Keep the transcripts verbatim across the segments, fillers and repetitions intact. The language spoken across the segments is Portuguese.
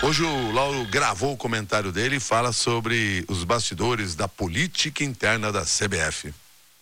Hoje o Lauro gravou o comentário dele e fala sobre os bastidores da política interna da C B F.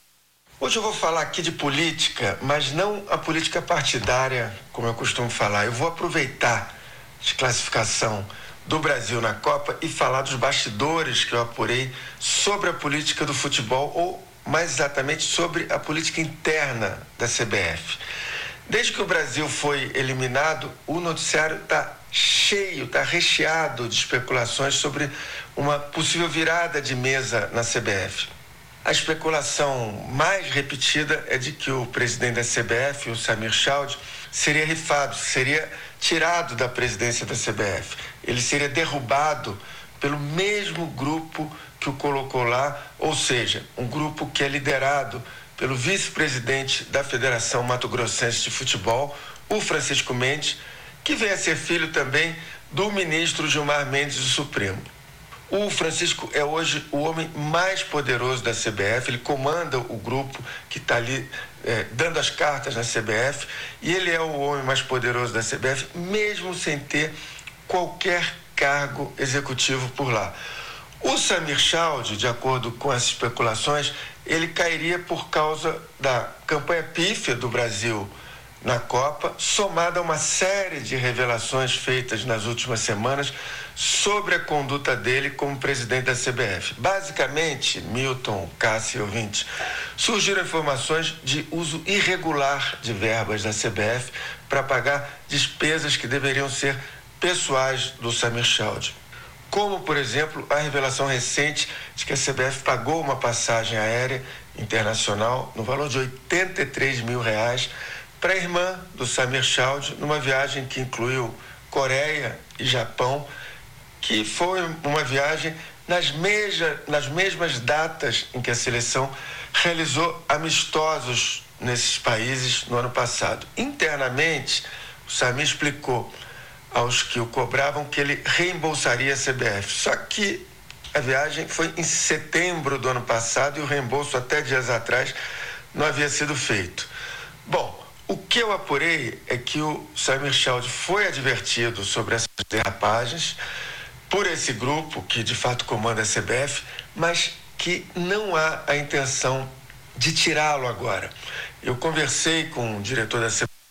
Hoje eu vou falar aqui de política, mas não a política partidária, como eu costumo falar. Eu vou aproveitar a desclassificação do Brasil na Copa e falar dos bastidores que eu apurei sobre a política do futebol, ou mais exatamente sobre a política interna da C B F. Desde que o Brasil foi eliminado, o noticiário está cheio, está recheado de especulações sobre uma possível virada de mesa na C B F. A especulação mais repetida é de que o presidente da C B F, o Samir Chaude, seria rifado, seria tirado da presidência da C B F. Ele seria derrubado pelo mesmo grupo que o colocou lá, ou seja, um grupo que é liderado pelo vice-presidente da Federação Mato Grossense de Futebol, o Francisco Mendes, que vem a ser filho também do ministro Gilmar Mendes do Supremo. O Francisco é hoje o homem mais poderoso da C B F, ele comanda o grupo que está ali é, dando as cartas na C B F, e ele é o homem mais poderoso da C B F, mesmo sem ter qualquer cargo executivo por lá. O Samir Chaude, de acordo com as especulações, ele cairia por causa da campanha pífia do Brasil na Copa, somada a uma série de revelações feitas nas últimas semanas sobre a conduta dele como presidente da C B F. Basicamente, Milton, Cássio e ouvintes, surgiram informações de uso irregular de verbas da C B F para pagar despesas que deveriam ser pessoais do Samir Chaude. Como, por exemplo, a revelação recente de que a C B F pagou uma passagem aérea internacional no valor de oitenta e três mil reais para a irmã do Samir Chaude, numa viagem que incluiu Coreia e Japão, que foi uma viagem nas, meja, nas mesmas datas em que a seleção realizou amistosos nesses países no ano passado. Internamente, o Samir explicou aos que o cobravam que ele reembolsaria a C B F. Só que a viagem foi em setembro do ano passado e o reembolso até dias atrás não havia sido feito. Bom, o que eu apurei é que o Samir Chaude foi advertido sobre essas derrapagens por esse grupo que de fato comanda a C B F, mas que não há a intenção de tirá-lo agora. Eu conversei com o diretor da C B F.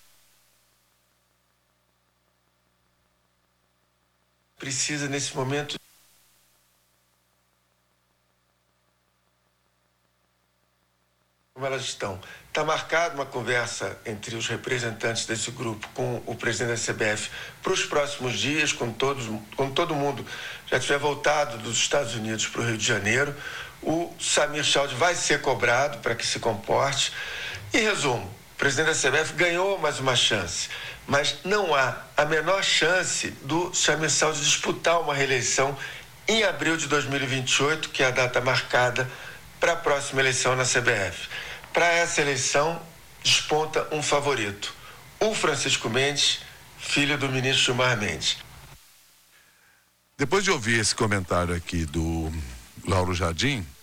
Precisa nesse momento como elas estão. Está marcada uma conversa entre os representantes desse grupo com o presidente da C B F para os próximos dias, quando, todos, quando todo mundo já tiver voltado dos Estados Unidos para o Rio de Janeiro. O Samir Chaude vai ser cobrado para que se comporte. Em resumo, o presidente da C B F ganhou mais uma chance, mas não há a menor chance do Samir Chaude disputar uma reeleição em abril de dois mil e vinte e oito, que é a data marcada para a próxima eleição na C B F. Para essa eleição, desponta um favorito, o Francisco Mendes, filho do ministro Gilmar Mendes. Depois de ouvir esse comentário aqui do Lauro Jardim,